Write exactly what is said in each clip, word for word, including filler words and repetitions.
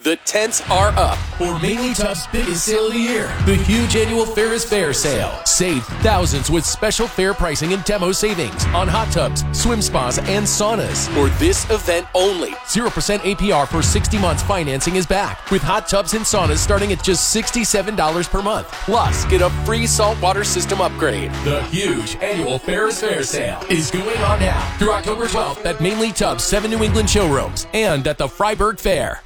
The tents are up for Mainly Tub's biggest sale of the year, the huge annual Ferris Fair sale. Save thousands with special fair pricing and demo savings on hot tubs, swim spas, and saunas. For this event only, zero percent A P R for sixty months financing is back, with hot tubs and saunas starting at just sixty-seven dollars per month. Plus, get a free saltwater system upgrade. The huge annual Ferris Fair sale is going on now through October twelfth at Mainly Tub's seven New England showrooms and at the Freiburg Fair.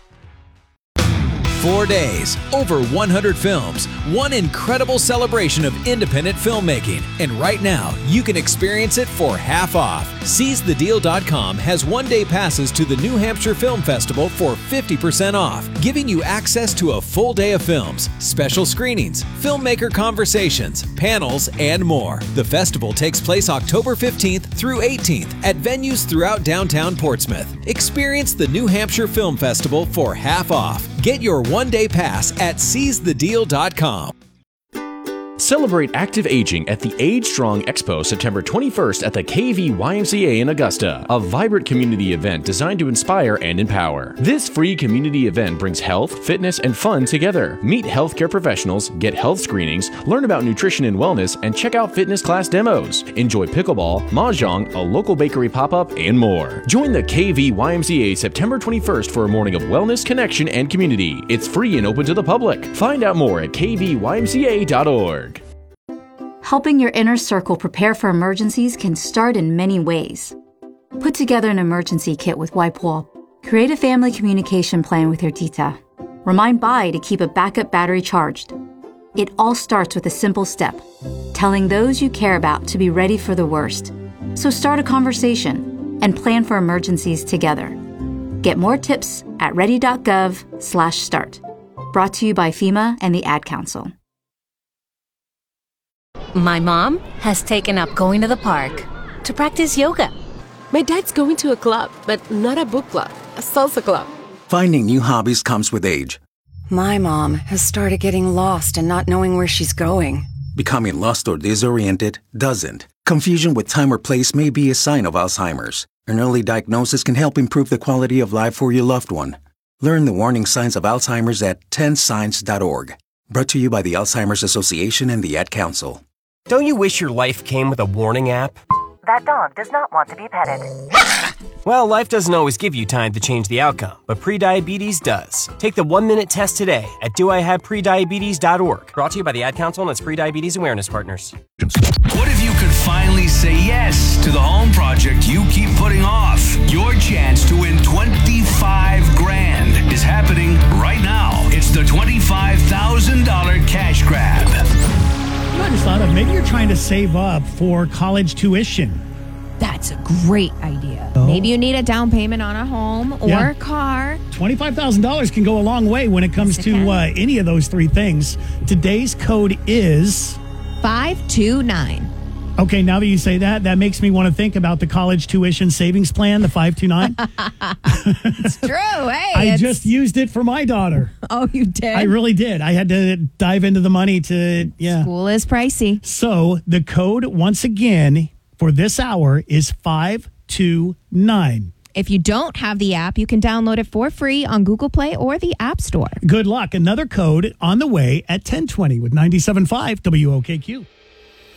Four days, over one hundred films, one incredible celebration of independent filmmaking. And right now, you can experience it for half off. Seize the deal dot com has one-day passes to the New Hampshire Film Festival for fifty percent off, giving you access to a full day of films, special screenings, filmmaker conversations, panels, and more. The festival takes place October fifteenth through eighteenth at venues throughout downtown Portsmouth. Experience the New Hampshire Film Festival for half off. Get your one-day pass at seize the deal dot com. Celebrate active aging at the Age Strong Expo September twenty-first at the K V Y M C A in Augusta, a vibrant community event designed to inspire and empower. This free community event brings health, fitness, and fun together. Meet healthcare professionals, get health screenings, learn about nutrition and wellness, and check out fitness class demos. Enjoy pickleball, mahjong, a local bakery pop-up, and more. Join the K V Y M C A September twenty-first for a morning of wellness, connection, and community. It's free and open to the public. Find out more at k v y m c a dot org. Helping your inner circle prepare for emergencies can start in many ways. Put together an emergency kit with WipeWall. Create a family communication plan with your Tita. Remind Bai to keep a backup battery charged. It all starts with a simple step, telling those you care about to be ready for the worst. So start a conversation and plan for emergencies together. Get more tips at ready dot gov slash start. Brought to you by FEMA and the Ad Council. My mom has taken up going to the park to practice yoga. My dad's going to a club, but not a book club, a salsa club. Finding new hobbies comes with age. My mom has started getting lost and not knowing where she's going. Becoming lost or disoriented doesn't. Confusion with time or place may be a sign of Alzheimer's. An early diagnosis can help improve the quality of life for your loved one. Learn the warning signs of Alzheimer's at ten signs dot org. Brought to you by the Alzheimer's Association and the Ad Council. Don't you wish your life came with a warning app? That dog does not want to be petted. Well, life doesn't always give you time to change the outcome, but prediabetes does. Take the one-minute test today at do I have prediabetes dot org. Brought to you by the Ad Council and its Prediabetes Awareness Partners. What if you could finally say yes to the home project you keep putting off? Your chance to win twenty-five grand is happening right now. It's the twenty-five thousand dollars cash grab. I just thought of maybe you're trying to save up for college tuition. That's a great idea. Oh. Maybe you need a down payment on a home or Yeah. a car. twenty-five thousand dollars can go a long way when it comes Yes, it to uh, any of those three things. Today's code is five two nine. Okay, now that you say that, that makes me want to think about the college tuition savings plan, the five two nine. It's true. Hey, I it's... just used it for my daughter. Oh, you did? I really did. I had to dive into the money to, yeah. School is pricey. So the code, once again, for this hour is five two nine. If you don't have the app, you can download it for free on Google Play or the App Store. Good luck. Another code on the way at ten twenty with ninety-seven point five W O K Q.